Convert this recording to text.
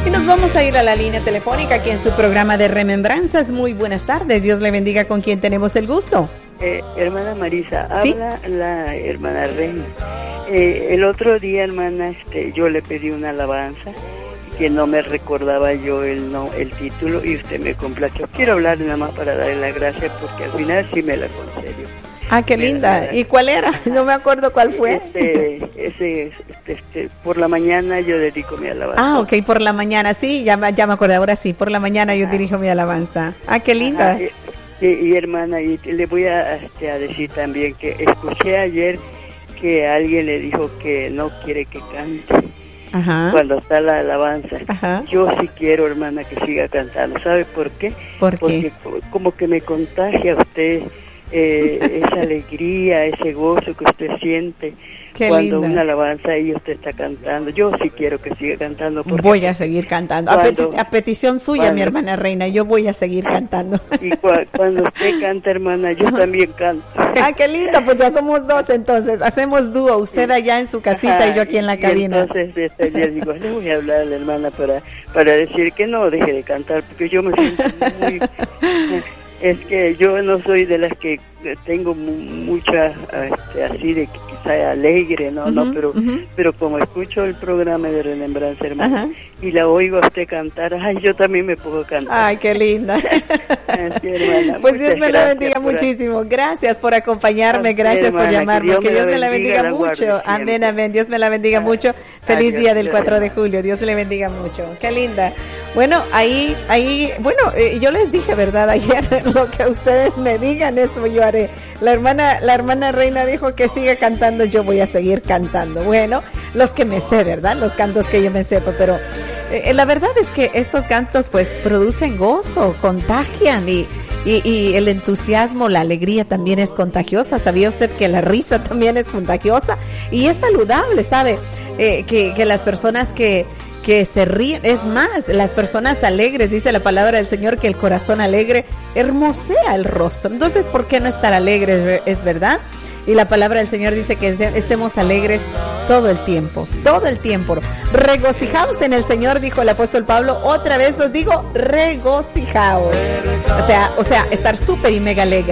Y nos vamos a ir a la línea telefónica aquí en su programa de Remembranzas. Muy buenas tardes, Dios le bendiga. ¿Con quién tenemos el gusto? Hermana Marisa, ¿sí? Habla la hermana Reina. El otro día, hermana, yo le pedí una alabanza que no me recordaba yo el título y usted me complació. Quiero hablar nada más para darle las gracias porque al final sí me la concedió. Ah, qué linda. ¿Y cuál era? No me acuerdo cuál fue. Por la mañana yo dedico mi alabanza. Ah, ok, por la mañana, sí, ya me acordé, ahora sí, por la mañana yo dirijo mi alabanza. Ah, qué linda. Ajá, y hermana, y le voy a decir también que escuché ayer que alguien le dijo que no quiere que cante. Ajá. Cuando está la alabanza. Ajá. Yo sí quiero, hermana, que siga cantando. ¿Sabe por qué? Porque como que me contagia a usted esa alegría, ese gozo que usted siente. Qué cuando linda. Una alabanza y usted está cantando. Yo sí quiero que siga cantando. Voy a seguir cantando. A petición suya, mi hermana Reina, yo voy a seguir cantando. Y cuando usted canta, hermana, yo también canto. Ah, qué lindo, pues ya somos dos entonces. Hacemos dúo, usted allá en su casita y yo aquí en la cabina. Entonces le digo, le voy a hablar a la hermana para decir que no deje de cantar, porque yo me siento muy... Es que yo no soy de las que tengo mucha, así de que quizá alegre, no, pero como escucho el programa de Remembranza, hermana, y la oigo a usted cantar, ay, yo también me puedo cantar. Ay, qué linda. Sí, hermana, pues Dios me la bendiga muchísimo. Gracias por acompañarme, gracias por llamarme. Que Dios me la bendiga mucho. Amén, amén. Dios me la bendiga mucho. Feliz día del 4 de julio. Dios le bendiga mucho. Qué linda. Bueno, yo les dije, ¿verdad? Ayer, lo que ustedes me digan, eso yo haré. La hermana Reina dijo que siga cantando, yo voy a seguir cantando. Bueno, los que me sé, ¿verdad? Los cantos que yo me sepa, pero la verdad es que estos cantos pues producen gozo, contagian y el entusiasmo, la alegría también es contagiosa. ¿Sabía usted que la risa también es contagiosa? Y es saludable, ¿sabe? Que las personas que se ríen, es más, las personas alegres, dice la palabra del Señor, que el corazón alegre hermosea el rostro. Entonces, ¿por qué no estar alegres? Es verdad. Y la palabra del Señor dice que estemos alegres todo el tiempo, regocijaos en el Señor, dijo el apóstol Pablo. Otra vez os digo, regocijaos. O sea, estar súper y mega alegre.